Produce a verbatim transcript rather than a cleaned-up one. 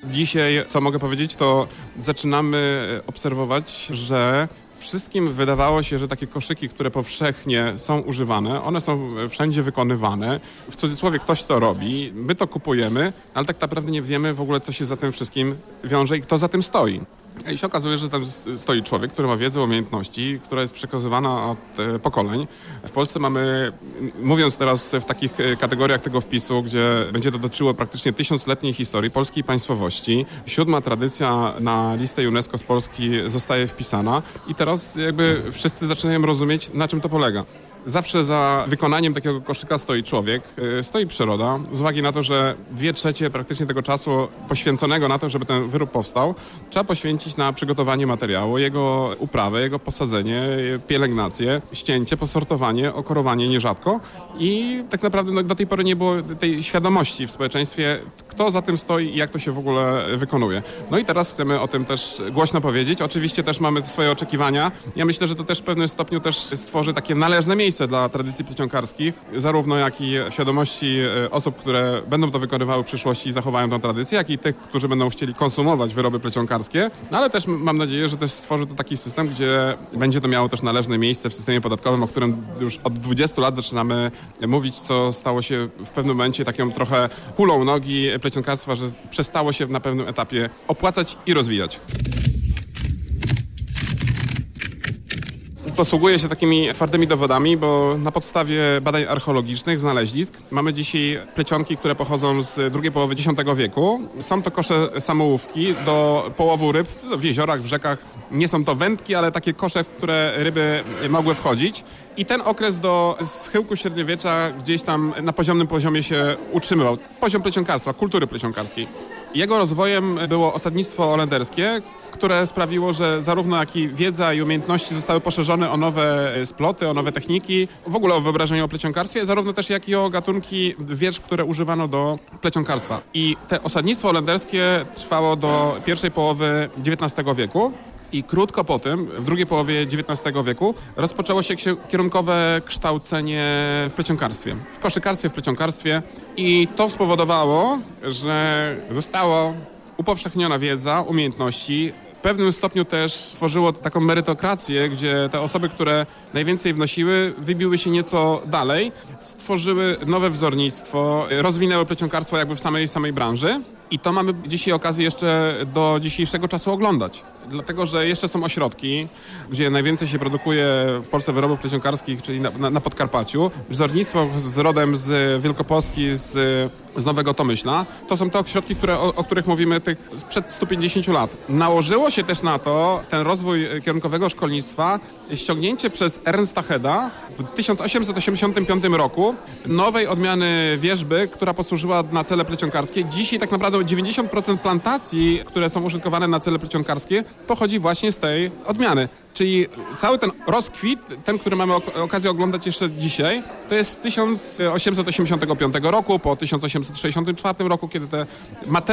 Dzisiaj, co mogę powiedzieć, to zaczynamy obserwować, że wszystkim wydawało się, że takie koszyki, które powszechnie są używane, one są wszędzie wykonywane. W cudzysłowie ktoś to robi, my to kupujemy, ale tak naprawdę nie wiemy w ogóle, co się za tym wszystkim wiąże i kto za tym stoi. I się okazuje, że tam stoi człowiek, który ma wiedzę, umiejętności, która jest przekazywana od e, pokoleń. W Polsce mamy, mówiąc teraz w takich kategoriach tego wpisu, gdzie będzie to dotyczyło praktycznie tysiącletniej historii polskiej państwowości, siódma tradycja na listę UNESCO z Polski zostaje wpisana i teraz jakby wszyscy zaczynają rozumieć, na czym to polega. Zawsze za wykonaniem takiego koszyka stoi człowiek, stoi przyroda, z uwagi na to, że dwie trzecie praktycznie tego czasu poświęconego na to, żeby ten wyrób powstał, trzeba poświęcić na przygotowanie materiału, jego uprawę, jego posadzenie, pielęgnację, ścięcie, posortowanie, okorowanie nierzadko i tak naprawdę no, do tej pory nie było tej świadomości w społeczeństwie, kto za tym stoi i jak to się w ogóle wykonuje. No i teraz chcemy o tym też głośno powiedzieć. Oczywiście też mamy swoje oczekiwania. Ja myślę, że to też w pewnym stopniu też stworzy takie należne miejsce dla tradycji plecionkarskich, zarówno jak i świadomości osób, które będą to wykonywały w przyszłości i zachowają tę tradycję, jak i tych, którzy będą chcieli konsumować wyroby plecionkarskie. No ale też mam nadzieję, że też stworzy to taki system, gdzie będzie to miało też należne miejsce w systemie podatkowym, o którym już od dwudziestu lat zaczynamy mówić, co stało się w pewnym momencie taką trochę kulą nogi plecionkarstwa, że przestało się na pewnym etapie opłacać i rozwijać. Posługuję się takimi twardymi dowodami, bo na podstawie badań archeologicznych, znalezisk, mamy dzisiaj plecionki, które pochodzą z drugiej połowy dziesiątego wieku. Są to kosze samołówki do połowu ryb w jeziorach, w rzekach. Nie są to wędki, ale takie kosze, w które ryby mogły wchodzić. I ten okres do schyłku średniowiecza gdzieś tam na poziomym poziomie się utrzymywał. Poziom plecionkarstwa, kultury plecionkarskiej. Jego rozwojem było osadnictwo holenderskie, które sprawiło, że zarówno jak i wiedza i umiejętności zostały poszerzone o nowe sploty, o nowe techniki, w ogóle o wyobrażenie o plecionkarstwie, zarówno też jak i o gatunki wierz, które używano do plecionkarstwa. I te osadnictwo holenderskie trwało do pierwszej połowy dziewiętnastego wieku. I krótko po tym, w drugiej połowie dziewiętnastego wieku, rozpoczęło się kierunkowe kształcenie w plecionkarstwie, w koszykarstwie, w plecionkarstwie i to spowodowało, że została upowszechniona wiedza, umiejętności. W pewnym stopniu też stworzyło taką merytokrację, gdzie te osoby, które najwięcej wnosiły, wybiły się nieco dalej, stworzyły nowe wzornictwo, rozwinęły plecionkarstwo jakby w samej samej branży. I to mamy dzisiaj okazję jeszcze do dzisiejszego czasu oglądać. Dlatego, że jeszcze są ośrodki, gdzie najwięcej się produkuje w Polsce wyrobów plecionkarskich, czyli na, na, na Podkarpaciu. Wzornictwo z rodem z Wielkopolski, z, z Nowego Tomyśla. To są te ośrodki, które, o, o których mówimy tych sprzed stu pięćdziesięciu lat. Nałożyło się też na to ten rozwój kierunkowego szkolnictwa, ściągnięcie przez Ernsta Heda w tysiąc osiemset osiemdziesiątym piątym roku nowej odmiany wierzby, która posłużyła na cele plecionkarskie. Dzisiaj tak naprawdę dziewięćdziesiąt procent plantacji, które są użytkowane na cele plecionkarskie, pochodzi właśnie z tej odmiany. Czyli cały ten rozkwit, ten, który mamy ok- okazję oglądać jeszcze dzisiaj, to jest z tysiąc osiemset osiemdziesiątego piątego roku po tysiąc osiemset sześćdziesiątym czwartym roku, kiedy te materiały